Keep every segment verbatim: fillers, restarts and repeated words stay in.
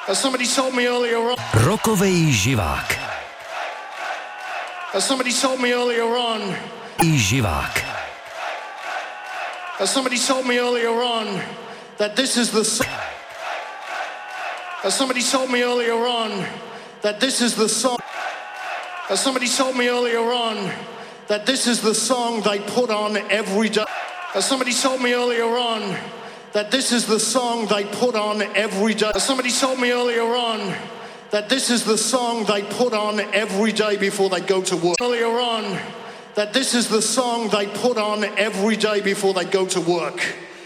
As somebody told me earlier on. Rokovej živák. As somebody told me earlier on. I živák. As somebody told me earlier on that this is the song. As somebody told me earlier on that this is the song. As somebody told me earlier on that this is the song they put on every day. As somebody told me earlier on that this is the song they put on every day. As somebody told me earlier on that this is the song they put on every day before they go to work. Earlier on that this is the song they put on every day before they go to work.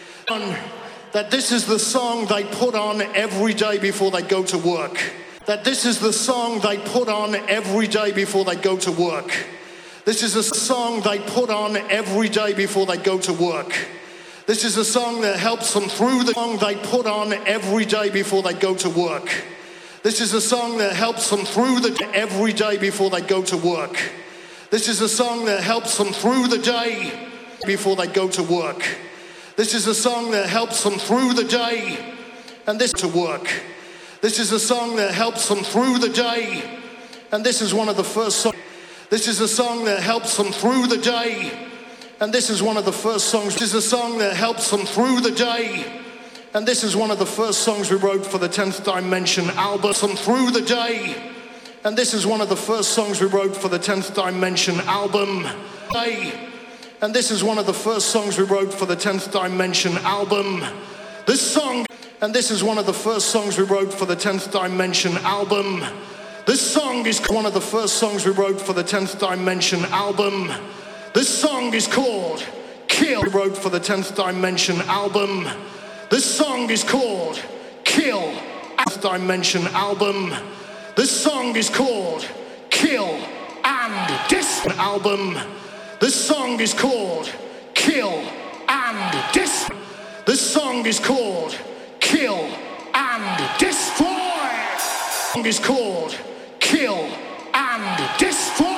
That this is the song they put on every day before they go to work. That this is the song they put on every day before they go to work. This is a song they put on every day before they go to work. This is a song that helps them through the song they put on every day before they go to work. This is a song that helps them through the every day before they go to work. This is a song that helps them through the day before they go to work. This is a song that helps them through the day and this to work. This is a song that helps them through the day and this is one of the first songs. This is a song that helps them through the day and this is one of the first songs. This is a song that helps them through the day and this is one of the first songs we wrote for the tenth Dimension album. Them through the day and this is one of the first songs we wrote for the tenth Dimension album. And this is one of the first songs we wrote for the tenth Dimension album. This song, and this is one of the first songs we wrote for the tenth Dimension album. This song is one of the first songs we wrote for the tenth Dimension album. This song is called Kill. We wrote for the tenth Dimension album. This song is called Kill. tenth Dimension album. This song is called Kill and Dis album. This song is called Kill and Dis. This song is called Kill and Destroy. This song is called Kill and Destroy.